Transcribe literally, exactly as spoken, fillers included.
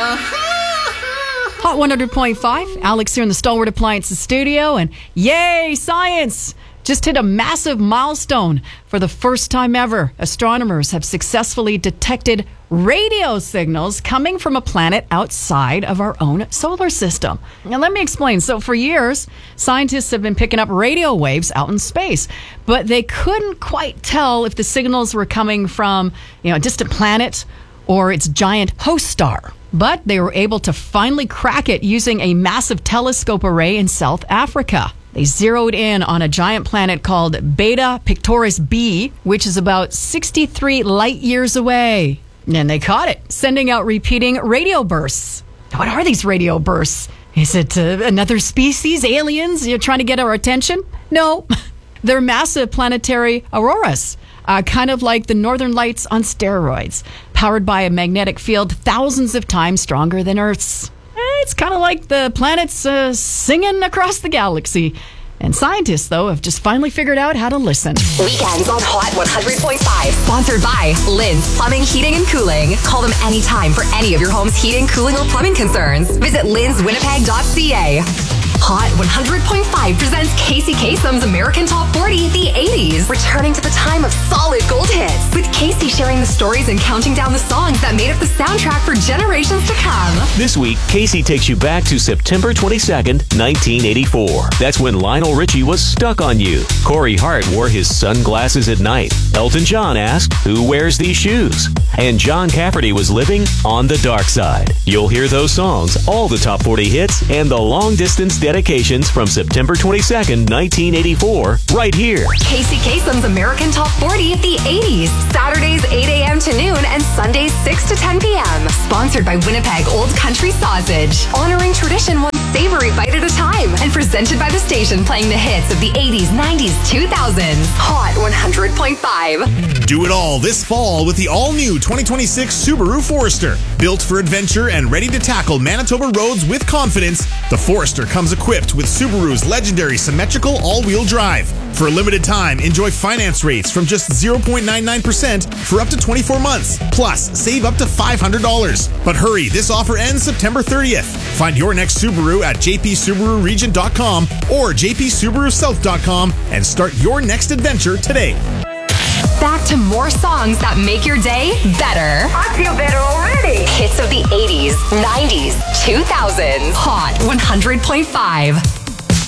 Hot one hundred point five, Alex here in the Stalwart Appliances studio, and yay, science! Just hit a massive milestone. For the first time ever, astronomers have successfully detected radio signals coming from a planet outside of our own solar system. Now, let me explain. So for years, scientists have been picking up radio waves out in space, but they couldn't quite tell if the signals were coming from, you know, a distant planet or its giant host star. But they were able to finally crack it using a massive telescope array in South Africa. They zeroed in on a giant planet called Beta Pictoris B, which is about sixty-three light years away. And they caught it, sending out repeating radio bursts. What are these radio bursts? Is it uh, another species, aliens, you're trying to get our attention? No, they're massive planetary auroras, uh, kind of like the Northern Lights on steroids, powered by a magnetic field thousands of times stronger than Earth's. It's kind of like the planets uh, singing across the galaxy. And scientists, though, have just finally figured out how to listen. Weekends on Hot one hundred point five. Sponsored by Lynn's Plumbing, Heating, and Cooling. Call them anytime for any of your home's heating, cooling, or plumbing concerns. Visit linns winnipeg dot c a. Hot one hundred point five presents Casey Kasem's American Top forty, the eighties. Returning to the time of solid gold hits, with Casey sharing the stories and counting down the songs that made up the soundtrack for generations to come. This week, Casey takes you back to September twenty-second, nineteen eighty-four. That's when Lionel Richie was Stuck on You. Corey Hart wore his sunglasses at night. Elton John asked, "Who wears these shoes?" And John Cafferty was living On the Dark Side. You'll hear those songs, all the top forty hits, and the long-distance dedications from September twenty-second, nineteen eighty-four, right here. Casey Kasem's American Top forty, the eighties. Saturdays eight a.m. to noon and Sundays six to ten p.m. Sponsored by Winnipeg Old Country Sausage. Honoring tradition one savory bite at a time. And presented by the station playing the hits of the eighties, nineties, two thousands. Hot one hundred point five. Do it all this fall with the all-new twenty twenty-six Subaru Forester. Built for adventure and ready to tackle Manitoba roads with confidence, the Forester comes equipped with Subaru's legendary symmetrical all-wheel drive. For a limited time, enjoy finance rates from just zero point nine nine percent for up to twenty-four months. Plus, save up to five hundred dollars. But hurry, this offer ends September thirtieth. Find your next Subaru at j p subaru region dot com or j p subaru south dot com and start your next adventure today. Back to more songs that make your day better. I feel better already. Hits of the eighties, nineties, two thousands. Hot one hundred point five.